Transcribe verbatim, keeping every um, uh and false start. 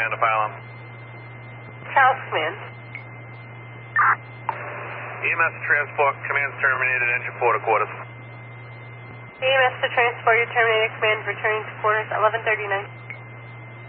command to pylon. Charles Command. E M S to transport, command's terminated, engine four to quarters. E M S to transport, your terminated command, returning to quarters, eleven thirty-nine.